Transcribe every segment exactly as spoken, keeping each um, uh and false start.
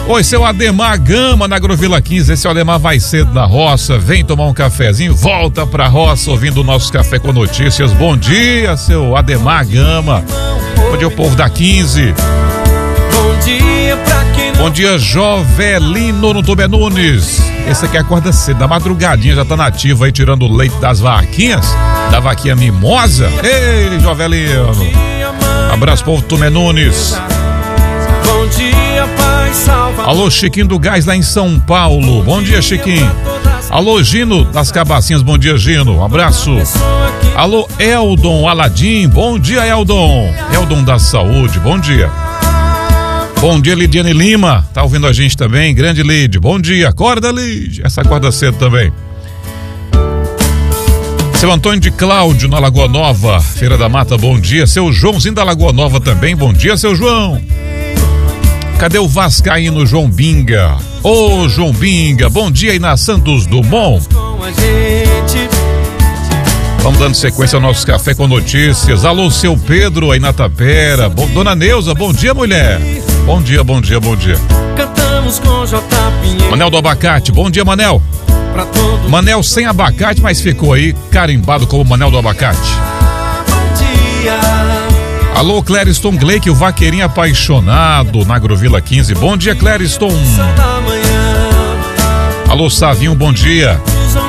Oi, seu Ademar Gama na Agrovila quinze. Esse Ademar vai cedo na roça, vem tomar um cafezinho, volta pra roça ouvindo o nosso Café com Notícias. Bom dia, seu Ademar Gama. Bom dia, o povo da quinze. Bom dia pra quem não... Bom dia, Jovelino no Tubé Nunes. Esse aqui acorda cedo, da madrugadinha, já tá nativo aí, tirando o leite das vaquinhas, da vaquinha mimosa. Ei, Jovelino. Abraço, povo do Tubé Nunes. Bom dia, Pai Salvador. Alô, Chiquinho do Gás lá em São Paulo. Bom dia, Chiquinho. Alô, Gino das Cabacinhas. Bom dia, Gino. Um abraço. Alô, Eldon Aladim. Bom dia, Eldon. Eldon da Saúde. Bom dia. Bom dia, Lidiane Lima. Tá ouvindo a gente também? Grande Lid. Bom dia. Acorda, Lid. Essa acorda cedo também. Seu Antônio de Cláudio na Lagoa Nova, Feira da Mata. Bom dia. Seu Joãozinho da Lagoa Nova também. Bom dia, seu João. Cadê o vascaíno João Binga? Ô, João Binga, bom dia aí na Santos Dumont. Vamos dando sequência ao nosso Café com Notícias. Alô, seu Pedro aí na Tapera. Bom, dona Neuza, bom dia, mulher. Bom dia, bom dia, bom dia. Cantamos com J. Pinheiro. Manel do Abacate, bom dia, Manel. Manel sem abacate, mas ficou aí carimbado como Manel do Abacate. Bom dia. Alô, Clériston Gleick, o vaqueirinho apaixonado na Agrovila quinze. Bom dia, Clériston. Alô, Savinho, bom dia.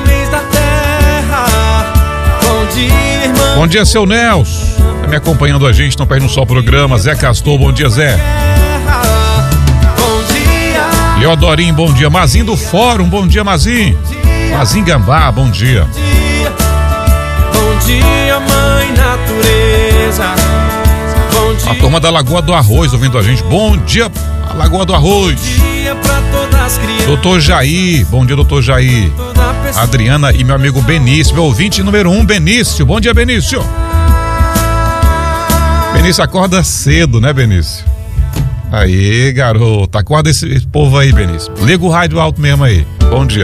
Bom dia, irmão. Bom dia, seu Nelson. Tá me acompanhando a gente, não perde um só programa. Zé Castor, bom dia, Zé. Bom dia. Leodorinho, bom dia. Mazinho do Fórum, bom dia, Mazinho. Mazinho Gambá, bom dia. Bom dia, mãe natureza. A turma da Lagoa do Arroz ouvindo a gente. Bom dia, a Lagoa do Arroz. Doutor Jair, bom dia, doutor Jair. Adriana e meu amigo Benício, meu ouvinte número um, Benício. Bom dia, Benício. Benício acorda cedo, né, Benício? Aí, garoto, acorda esse, esse povo aí, Benício. Liga o rádio alto mesmo aí. Bom dia.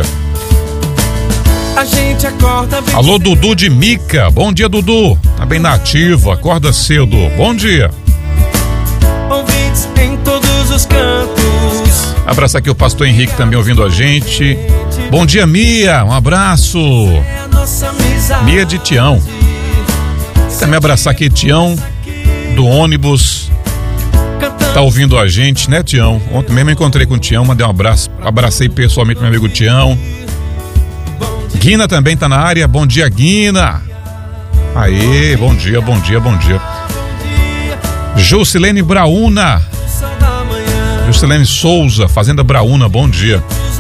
A gente acorda bem. Alô, Dudu de Mica. Bom dia, Dudu. Tá bem nativo, acorda cedo. Bom dia. Ouvintes em todos os cantos. Abraço aqui o pastor Henrique também ouvindo a gente. Bom dia, Mia. Um abraço. Mia de Tião. Também abraçar aqui Tião do ônibus. Tá ouvindo a gente, né, Tião? Ontem mesmo eu encontrei com o Tião, mandei um abraço. Abracei pessoalmente meu amigo Tião. Guina também tá na área. Bom dia, Guina. Aê, bom dia, bom dia, bom dia. Juscelene Brauna. Juscelene Souza, Fazenda Brauna, bom dia.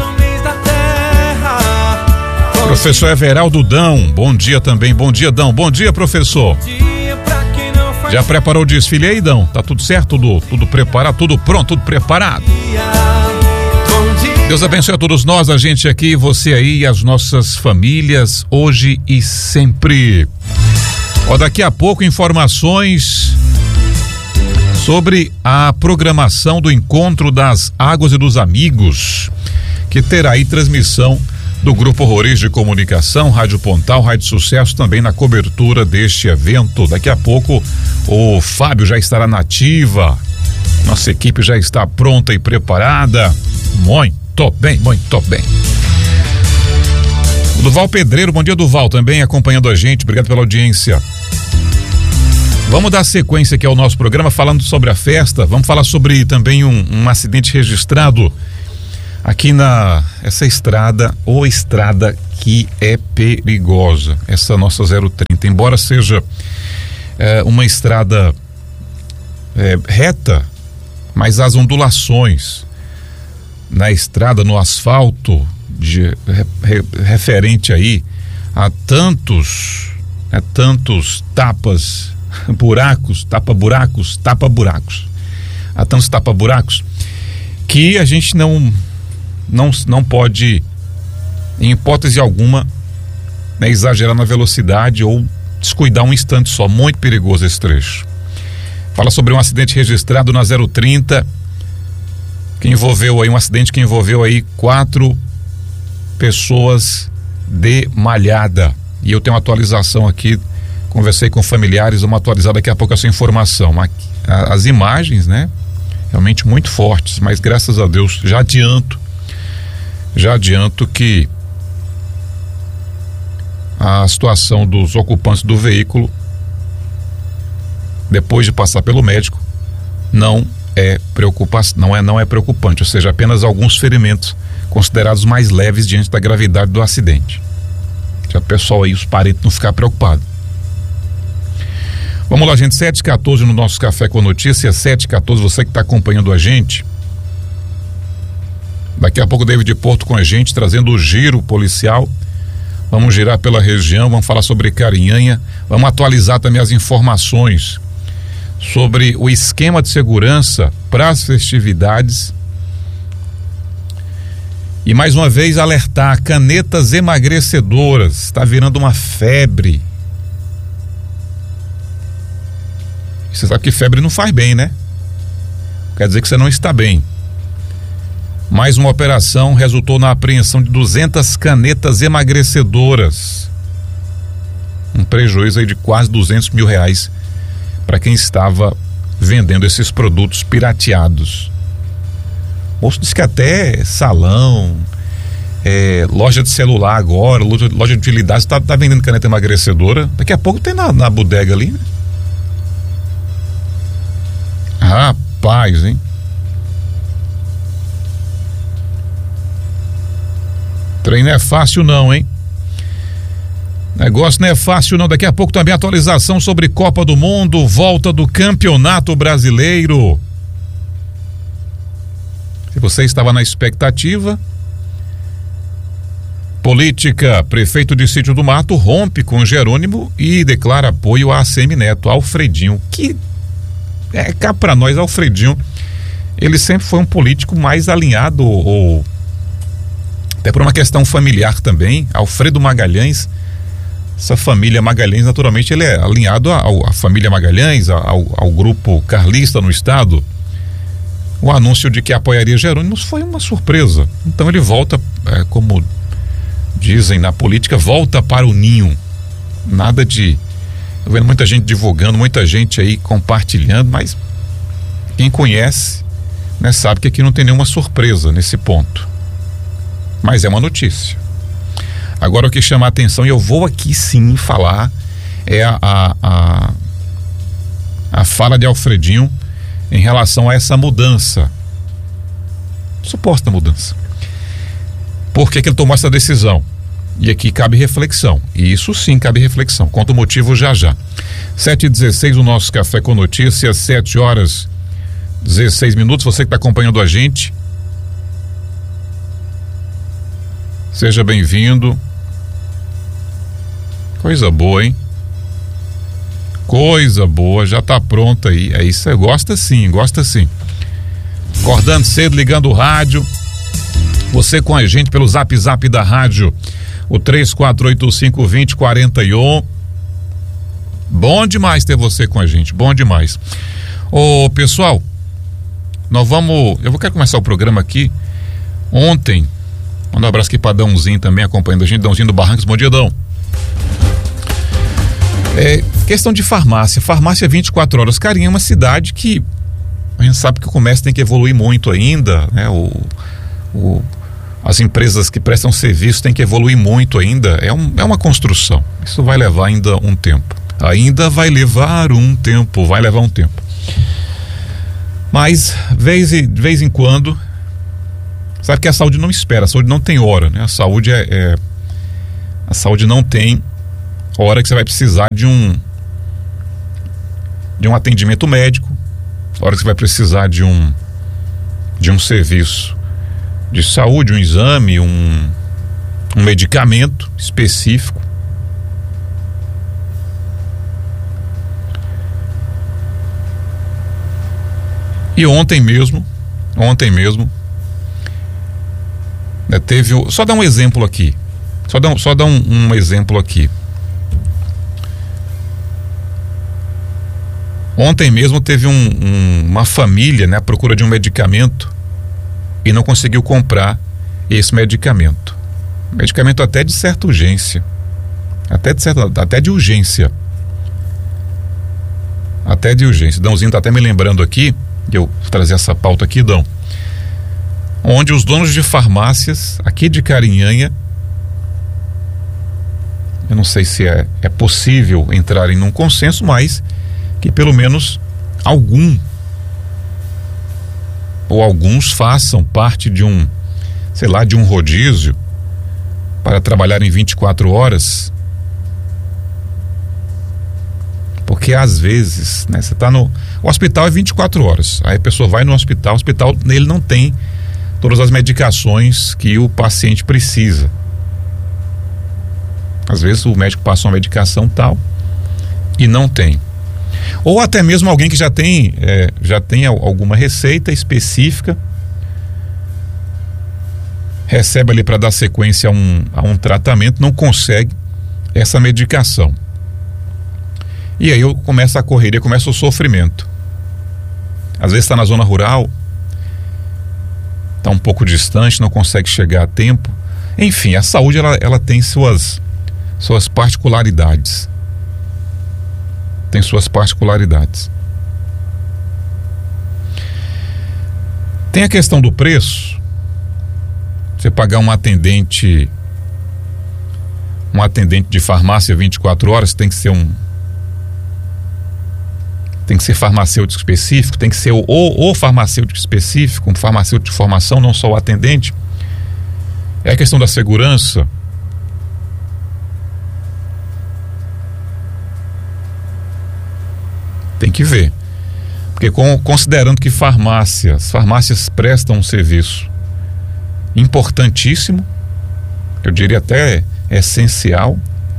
Professor Everaldo Dão, bom dia também. Bom dia, Dão. Bom dia, professor. Já preparou o desfile aí, Dão? Tá tudo certo? Tudo, tudo preparado? Tudo pronto? Tudo preparado? Deus abençoe a todos nós, a gente aqui, você aí e as nossas famílias, hoje e sempre. Ó, daqui a pouco informações sobre a programação do Encontro das Águas e dos Amigos, que terá aí transmissão do Grupo Roriz de Comunicação, Rádio Pontal, Rádio Sucesso, também na cobertura deste evento. Daqui a pouco o Fábio já estará na ativa, nossa equipe já está pronta e preparada. Muito bem, muito bem. Duval Pedreiro, bom dia, Duval, também acompanhando a gente, obrigado pela audiência. Vamos dar sequência aqui ao nosso programa falando sobre a festa. Vamos falar sobre também um, um acidente registrado aqui na essa estrada, ou estrada que é perigosa, essa nossa zero trinta, embora seja é, uma estrada é, reta, mas as ondulações na estrada, no asfalto, de, re, referente aí a tantos, a tantos tapas, buracos, tapa-buracos, tapa-buracos, há tantos tapa-buracos que a gente não não, não pode, em hipótese alguma, né, exagerar na velocidade ou descuidar um instante só. Muito perigoso esse trecho. Fala sobre um acidente registrado na zero trinta, que envolveu aí um acidente que envolveu aí quatro pessoas de Malhada. E eu tenho uma atualização aqui, conversei com familiares, vamos atualizar daqui a pouco essa informação. As imagens, né? realmente muito fortes, mas graças a Deus já adianto, já adianto que a situação dos ocupantes do veículo, depois de passar pelo médico, não é preocupação, não é, não é preocupante, ou seja, apenas alguns ferimentos considerados mais leves diante da gravidade do acidente. Já o pessoal aí, os parentes, não ficar preocupados. Vamos lá, gente, sete e quatorze no nosso Café com Notícias, sete e quatorze, você que está acompanhando a gente. Daqui a pouco o David Porto com a gente, trazendo o giro policial. Vamos girar pela região, vamos falar sobre Carinhanha, vamos atualizar também as informações sobre o esquema de segurança para as festividades. E mais uma vez alertar, canetas emagrecedoras, está virando uma febre. Você sabe que febre não faz bem, né? Quer dizer que você não está bem. Mais uma operação resultou na apreensão de duzentas canetas emagrecedoras. Um prejuízo aí de quase duzentos mil reais para quem estava vendendo esses produtos pirateados. O moço disse que até salão, é, loja de celular agora, loja, loja de utilidades, está tá vendendo caneta emagrecedora. Daqui a pouco tem na, na bodega ali, né? Rapaz, hein? Trem não é fácil não, hein? Negócio não é fácil não. Daqui a pouco também atualização sobre Copa do Mundo, volta do Campeonato Brasileiro. Se você estava na expectativa, política, prefeito de Sítio do Mato rompe com Jerônimo e declara apoio a Semineto, Alfredinho, que é cá pra nós, Alfredinho, ele sempre foi um político mais alinhado, ou até por uma questão familiar também. Alfredo Magalhães, essa família Magalhães, naturalmente ele é alinhado à família Magalhães, ao, ao grupo carlista no estado. O anúncio de que apoiaria Jerônimo foi uma surpresa. Então ele volta, é, como dizem na política, volta para o ninho. Nada de... Tô vendo muita gente divulgando, muita gente aí compartilhando, mas quem conhece, né, sabe que aqui não tem nenhuma surpresa nesse ponto. Mas é uma notícia. Agora o que chama a atenção, e eu vou aqui sim falar, é a, a, a, a fala de Alfredinho em relação a essa mudança, suposta mudança. Por que que ele tomou essa decisão? E aqui cabe reflexão, e isso sim cabe reflexão. Conta o motivo já já. sete e dezesseis, o nosso Café com Notícias, sete horas dezesseis minutos. Você que está acompanhando a gente, seja bem-vindo. Coisa boa, hein? Coisa boa, já tá pronta aí. É isso, você gosta sim, gosta sim. Acordando cedo, ligando o rádio. Você com a gente pelo zap zap da rádio, o três quatro oito cinco, dois zero quatro um. Bom demais ter você com a gente, bom demais. Ô pessoal, nós vamos, eu vou quero começar o programa aqui. Ontem, manda um abraço aqui para Dãozinho também acompanhando a gente, Dãozinho do Barrancos. Bom dia, Dão. É, questão de farmácia, farmácia vinte e quatro horas. Carinha é uma cidade que a gente sabe que o comércio tem que evoluir muito ainda, né? O, o, as empresas que prestam serviço têm que evoluir muito ainda. É, um, é uma construção. Isso vai levar ainda um tempo. Ainda vai levar um tempo, vai levar um tempo. Mas, vez e, de vez em quando, sabe que a saúde não espera, a saúde não tem hora, né? A saúde é, é a saúde não tem hora que você vai precisar de um de um atendimento médico, hora que você vai precisar de um de um serviço de saúde, um exame, um, um medicamento específico. E ontem mesmo, ontem mesmo, né, teve, só dar um exemplo aqui, só dar, só dar um, um exemplo aqui. Ontem mesmo teve um, um, uma família, né, à procura de um medicamento e não conseguiu comprar esse medicamento. Medicamento até de certa urgência, até de certa, até de urgência, até de urgência. Dãozinho tá até me lembrando aqui eu vou trazer essa pauta aqui, Dão, onde os donos de farmácias aqui de Carinhanha, eu não sei se é, é possível entrarem num consenso, mas que pelo menos algum ou alguns façam parte de um, sei lá, de um rodízio para trabalhar em vinte e quatro horas. Porque às vezes, né, você está no... O hospital é vinte e quatro horas. Aí a pessoa vai no hospital, o hospital ele não tem todas as medicações que o paciente precisa. Às vezes o médico passa uma medicação tal e não tem. Ou até mesmo alguém que já tem, é, já tem alguma receita específica, recebe ali para dar sequência a um, a um tratamento, não consegue essa medicação. E aí eu começo a correria, começa o sofrimento. Às vezes está na zona rural, está um pouco distante, não consegue chegar a tempo. Enfim, a saúde ela, ela tem suas, suas particularidades. Tem suas particularidades. Tem a questão do preço. Você pagar um atendente, um atendente de farmácia vinte e quatro horas, tem que ser um tem que ser farmacêutico específico, tem que ser o, o, o farmacêutico específico, um farmacêutico de formação, não só o atendente. É a questão da segurança. Tem que ver. Porque com, considerando que farmácias, farmácias prestam um serviço importantíssimo, eu diria até essencial,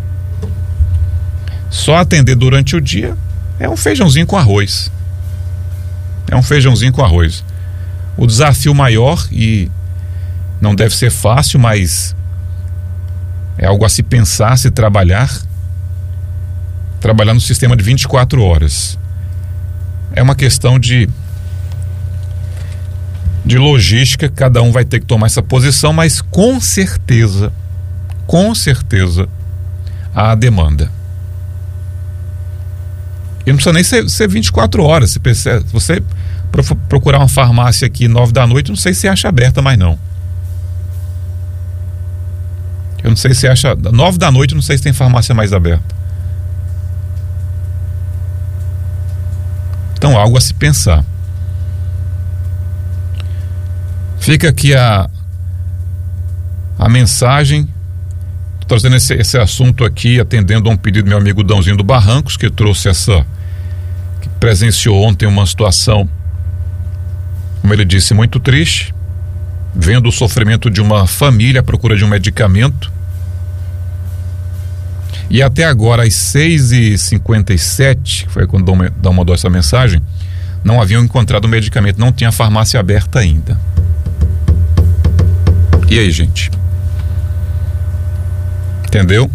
só atender durante o dia é um feijãozinho com arroz. É um feijãozinho com arroz. O desafio maior, e não deve ser fácil, mas é algo a se pensar, se trabalhar, trabalhar no sistema de vinte e quatro horas. É uma questão de de logística, cada um vai ter que tomar essa posição, mas com certeza, com certeza, há demanda. E não precisa nem ser, ser vinte e quatro horas. Se você, você procurar uma farmácia aqui nove da noite, não sei se acha aberta mais não. Eu não sei se acha... nove da noite, não sei se tem farmácia mais aberta. Então, algo a se pensar. Fica aqui a a mensagem. Estou trazendo esse, esse assunto aqui, atendendo a um pedido do meu amigo Dãozinho do Barrancos, que trouxe essa... que presenciou ontem uma situação, como ele disse, muito triste, vendo o sofrimento de uma família à procura de um medicamento. E até agora, às seis e cinquenta e sete, que foi quando o Dão mandou essa mensagem, não haviam encontrado o medicamento, não tinha farmácia aberta ainda. E aí, gente? Entendeu?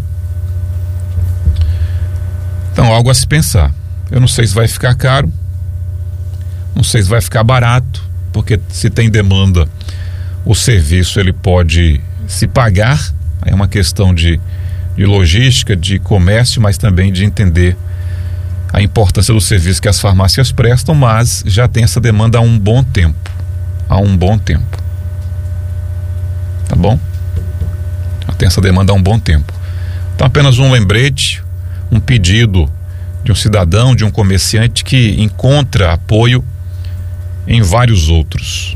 Então, algo a se pensar. Eu não sei se vai ficar caro, não sei se vai ficar barato, porque se tem demanda, o serviço ele pode se pagar. É uma questão de, de logística, de comércio, mas também de entender a importância do serviço que as farmácias prestam, mas já tem essa demanda há um bom tempo. Há um bom tempo. Tá bom? Já tem essa demanda há um bom tempo. Então, apenas um lembrete, um pedido de um cidadão, de um comerciante que encontra apoio em vários outros.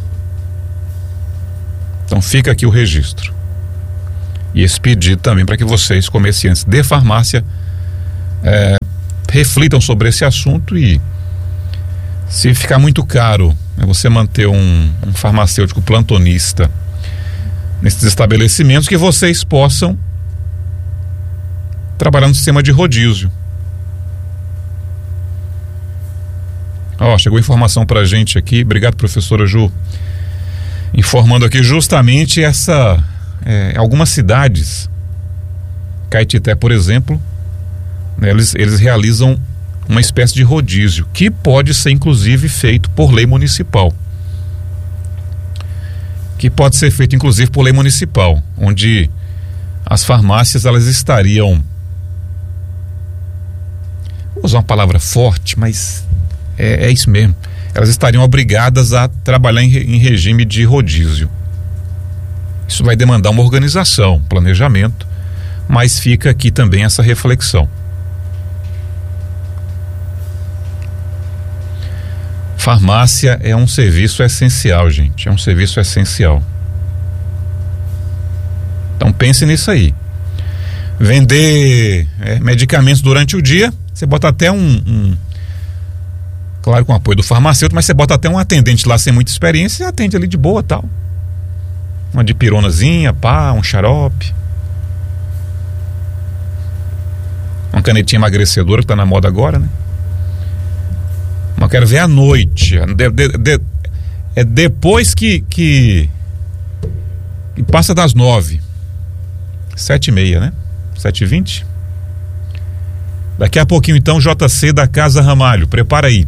Então fica aqui o registro. E esse pedido também para que vocês, comerciantes de farmácia, é, reflitam sobre esse assunto. E se ficar muito caro, né, você manter um, um farmacêutico plantonista nesses estabelecimentos, que vocês possam trabalhar no sistema de rodízio. Ó, oh, chegou informação pra gente aqui, obrigado, professora Ju, informando aqui justamente essa, é, algumas cidades, Caetité, por exemplo, né, eles, eles realizam uma espécie de rodízio, que pode ser inclusive feito por lei municipal. Que pode ser feito inclusive por lei municipal, onde as farmácias elas estariam, vou usar uma palavra forte, mas é, é isso mesmo, elas estariam obrigadas a trabalhar em, em regime de rodízio. Isso vai demandar uma organização, planejamento, mas fica aqui também essa reflexão. Farmácia é um serviço essencial, gente, é um serviço essencial. Então pense nisso aí. Vender é, medicamentos durante o dia, você bota até um, um claro, com apoio do farmacêutico, mas você bota até um atendente lá sem muita experiência e atende ali de boa, tal. Uma dipironazinha, pá, um xarope. Uma canetinha emagrecedora que tá na moda agora, né? Mas eu quero ver à noite. De, de, de, é depois que, que, que passa das nove. Sete e meia, né? Sete e vinte. Daqui a pouquinho, então, J C da Casa Ramalho. Prepara aí.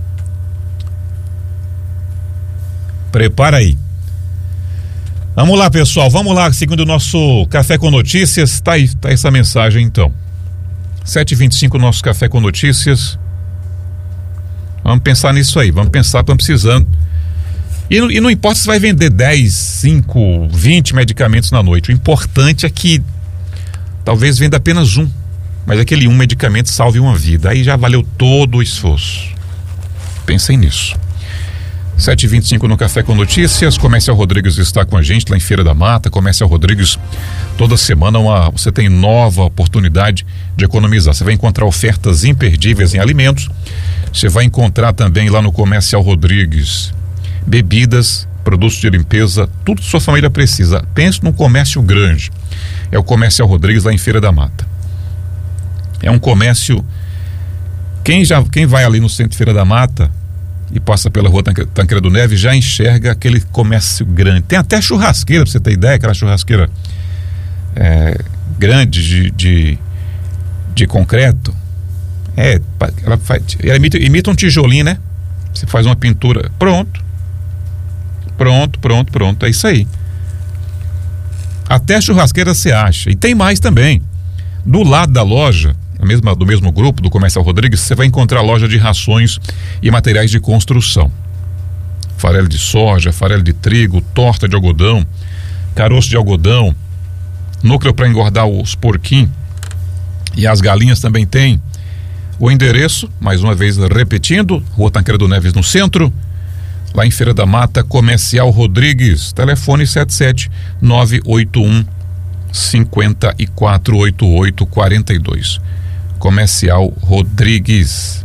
Prepara aí. Vamos lá, pessoal. Vamos lá, seguindo o nosso Café com Notícias. Tá aí, tá essa mensagem, então. sete e vinte e cinco, nosso Café com Notícias. Vamos pensar nisso aí. Vamos pensar, estamos precisando. E, e não importa se vai vender dez, cinco, vinte medicamentos na noite. O importante é que talvez venda apenas um. Mas aquele um medicamento salve uma vida. Aí já valeu todo o esforço. Pensem nisso. sete e vinte e cinco no Café com Notícias. Comercial Rodrigues está com a gente lá em Feira da Mata. Comercial Rodrigues, toda semana uma, você tem nova oportunidade de economizar. Você vai encontrar ofertas imperdíveis em alimentos. Você vai encontrar também lá no Comercial Rodrigues bebidas, produtos de limpeza, tudo que sua família precisa. Pense num comércio grande. É o Comercial Rodrigues lá em Feira da Mata. É um comércio. Quem, já, quem vai ali no centro de Feira da Mata e passa pela rua Tancredo Neves já enxerga aquele comércio grande. Tem até churrasqueira, pra você ter ideia, aquela churrasqueira é, grande de, de, de concreto. É, ela, faz, ela imita, imita um tijolinho, né? Você faz uma pintura, pronto. Pronto, pronto, pronto, é isso aí. Até churrasqueira você acha. E tem mais também. Do lado da loja, a mesma, do mesmo grupo, do Comercial Rodrigues, você vai encontrar a loja de rações e materiais de construção. Farelo de soja, farelo de trigo, torta de algodão, caroço de algodão, núcleo para engordar os porquinhos e as galinhas também tem. O endereço, mais uma vez repetindo, Rua Tancredo Neves no centro, lá em Feira da Mata, Comercial Rodrigues, telefone sete sete nove oito um cinco quatro oito oito quatro dois. Comercial Rodrigues.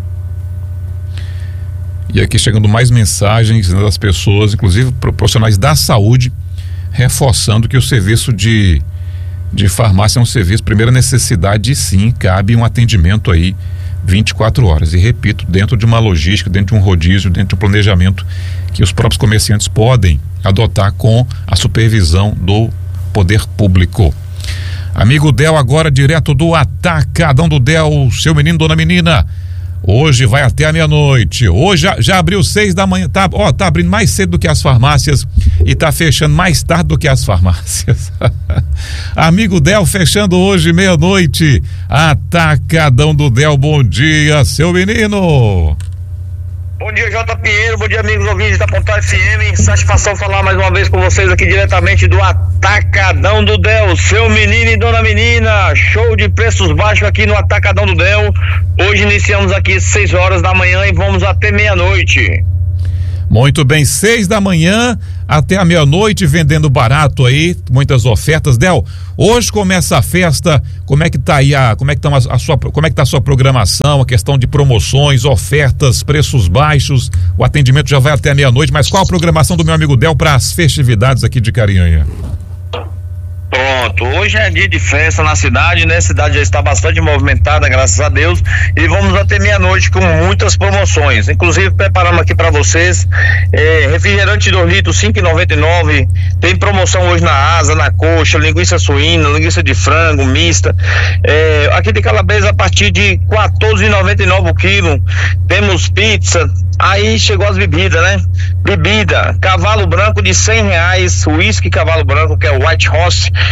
E aqui chegando mais mensagens, né, das pessoas, inclusive profissionais da saúde, reforçando que o serviço de, de farmácia é um serviço de primeira necessidade e sim, cabe um atendimento aí vinte e quatro horas. E repito, dentro de uma logística, dentro de um rodízio, dentro de um planejamento que os próprios comerciantes podem adotar com a supervisão do poder público. Amigo Del, agora direto do Atacadão do Del, seu menino, dona menina, hoje vai até a meia-noite. Hoje já, já abriu seis da manhã, tá, ó, tá abrindo mais cedo do que as farmácias e tá fechando mais tarde do que as farmácias. Amigo Del, fechando hoje meia-noite. Atacadão do Del, bom dia, seu menino. Bom dia, J. Pinheiro, bom dia, amigos ouvintes da Pontal F M, satisfação falar mais uma vez com vocês aqui diretamente do Atacadão do Del, seu menino e dona menina, show de preços baixos aqui no Atacadão do Del. Hoje iniciamos aqui seis horas da manhã e vamos até meia-noite. Muito bem, seis da manhã até a meia-noite, vendendo barato aí, muitas ofertas. Del, hoje começa a festa, como é que tá aí a, como é que tá a, a sua, como é que tá a sua programação, a questão de promoções, ofertas, preços baixos, o atendimento já vai até a meia-noite, mas qual a programação do meu amigo Del para as festividades aqui de Carinhanha? Pronto, hoje é dia de festa na cidade, né? A cidade já está bastante movimentada, graças a Deus, e vamos até meia-noite com muitas promoções. Inclusive, preparamos aqui para vocês é, refrigerante dois litros, cinco reais e noventa e nove centavos. Tem promoção hoje na asa, na coxa, linguiça suína, linguiça de frango, mista. É, aqui de calabresa a partir de quatorze reais e noventa e nove centavos o quilo. Temos pizza. Aí chegou as bebidas, né? Bebida, cavalo branco de cem reais, uísque cavalo branco, que é o White Horse,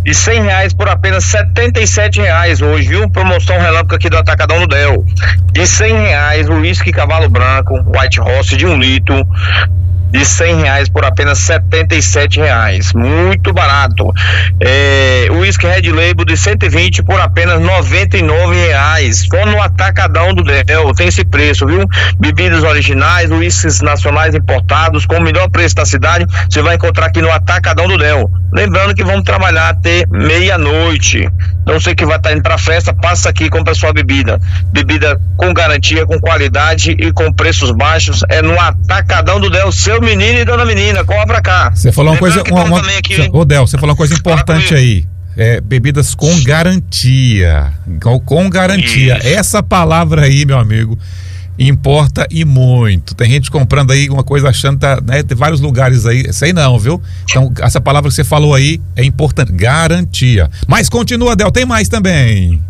de cem reais por apenas setenta e sete reais hoje, viu? Promoção relâmpago aqui do Atacadão do Del. De cem reais, o uísque Cavalo Branco, White Horse de um litro, de cem reais por apenas setenta e sete reais, muito barato. É, o uísque Red Label de cento e vinte por apenas noventa e nove reais, só no Atacadão do Del tem esse preço, viu? Bebidas originais, uísques nacionais importados com o melhor preço da cidade, você vai encontrar aqui no Atacadão do Del. Lembrando que vamos trabalhar até meia-noite. Não sei que vai estar indo pra festa, passa aqui e compra sua bebida. Bebida com garantia, com qualidade e com preços baixos. É no Atacadão do Del, seu menino e dona menina, corra pra cá. Você falou uma coisa, uma, uma, aqui, ô Del, você falou uma coisa importante aí. É, bebidas com garantia. Com, com garantia. Isso. Essa palavra aí, meu amigo, importa e muito. Tem gente comprando aí uma coisa achando, tá, né? Tem vários lugares aí, sei não, viu? Então, essa palavra que você falou aí é importante, garantia. Mas continua, Del, tem mais também.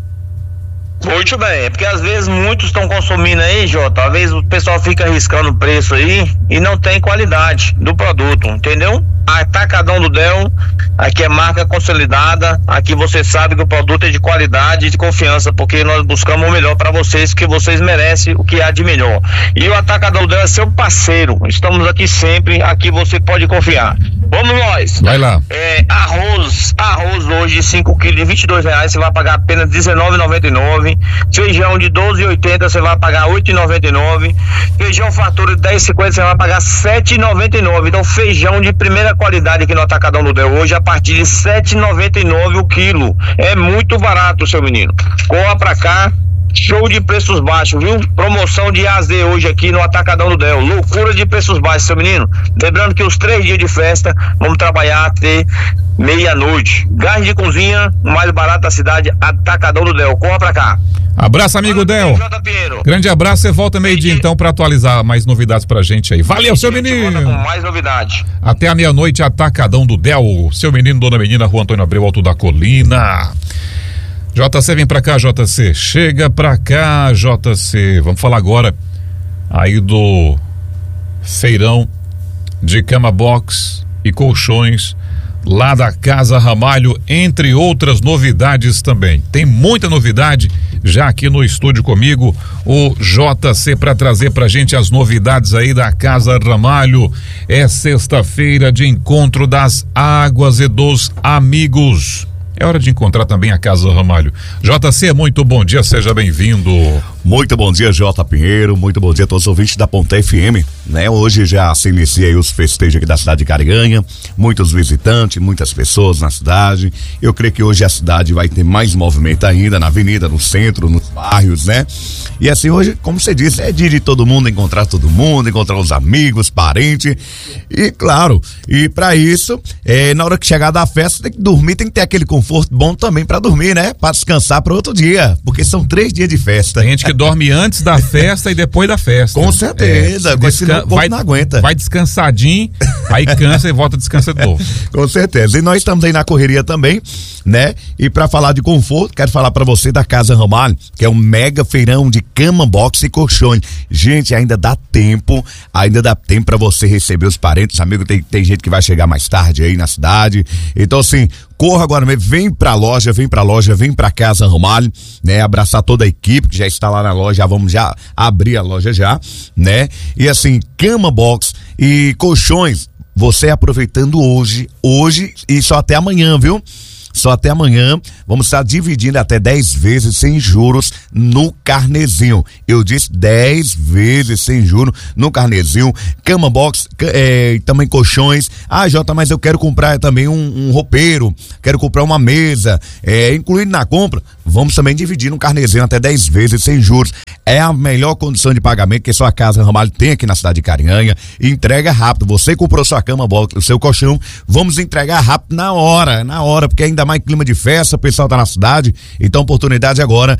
Muito bem, é porque às vezes muitos estão consumindo aí, Jota, às vezes o pessoal fica arriscando o preço aí e não tem qualidade do produto, entendeu? Atacadão do Del, aqui é marca consolidada, aqui você sabe que o produto é de qualidade e de confiança, porque nós buscamos o melhor para vocês, que vocês merecem o que há de melhor. E o Atacadão do Del é seu parceiro, estamos aqui sempre, aqui você pode confiar. Vamos nós! Vai lá. É, arroz, arroz hoje cinco quilos de vinte e dois reais, você vai pagar apenas dezenove reais e noventa e nove centavos. Feijão de doze reais e oitenta centavos, você vai pagar oito reais e noventa e nove centavos. Feijão fartura de dez reais e cinquenta centavos, você vai pagar sete reais e noventa e nove centavos. Então feijão de primeira qualidade aqui no Atacadão do Del hoje a partir de sete reais e noventa e nove centavos o quilo. É muito barato, seu menino. Corra pra cá. Show de preços baixos, viu? Promoção de A Z hoje aqui no Atacadão do Del. Loucura de preços baixos, seu menino. Lembrando que os três dias de festa vamos trabalhar até meia-noite. Gás de cozinha, o mais barato da cidade, Atacadão do Del. Corra pra cá. Abraço, amigo Del. Grande abraço, você volta meio-dia então pra atualizar mais novidades pra gente aí. Valeu, seu menino. Volta com mais novidade. Até a meia-noite, Atacadão do Del. Seu menino, dona menina, Rua Antônio Abreu, Alto da Colina. J C, vem pra cá, J C. Chega pra cá, J C. Vamos falar agora aí do feirão de cama box e colchões lá da Casa Ramalho, entre outras novidades também. Tem muita novidade já aqui no estúdio comigo, o J C, para trazer pra gente as novidades aí da Casa Ramalho. É sexta-feira de encontro das águas e dos amigos. É hora de encontrar também a Casa Ramalho. J C, muito bom dia, seja bem-vindo. Muito bom dia, J. Pinheiro, muito bom dia a todos os ouvintes da Ponta F M, né? Hoje já se inicia aí os festejos aqui da cidade de Carinhanha, muitos visitantes, muitas pessoas na cidade. Eu creio que hoje a cidade vai ter mais movimento ainda na avenida, no centro, nos bairros, né? E assim, hoje, como você disse, é dia de todo mundo encontrar todo mundo, encontrar os amigos, parentes, e claro, e pra isso, é, na hora que chegar da festa, tem que dormir, tem que ter aquele conforto bom também pra dormir, né? Pra descansar para outro dia, porque são três dias de festa. Tem gente que dorme antes da festa e depois da festa. Com certeza, é, desca- vai, não aguenta. Vai descansadinho, aí cansa e volta a descansar de novo. Com certeza. E nós estamos aí na correria também, né? E para falar de conforto, quero falar para você da Casa Ramalho, que é um mega feirão de cama, box e colchões. Gente, ainda dá tempo, ainda dá tempo para você receber os parentes, amigos. Tem, tem gente que vai chegar mais tarde aí na cidade. Então, assim, corra agora mesmo, vem pra loja, vem pra loja, vem pra Casa Ramalho, né? Abraçar toda a equipe que já está lá na loja, já vamos já abrir a loja já, né? E assim, cama box e colchões, você aproveitando hoje, hoje e só até amanhã, viu? Só até amanhã, vamos estar dividindo até dez vezes sem juros no carnezinho. Eu disse dez vezes sem juros no carnezinho. Cama box, é, também colchões. Ah, Jota, mas eu quero comprar também um, um roupeiro, quero comprar uma mesa, é, incluído na compra. Vamos também dividir no carnezinho até dez vezes sem juros. É a melhor condição de pagamento que só a Casa Ramalho tem aqui na cidade de Carinhanha. Entrega rápido. Você comprou sua cama box, o seu colchão, vamos entregar rápido na hora, na hora, porque ainda mais clima de festa, o pessoal tá na cidade, então oportunidade agora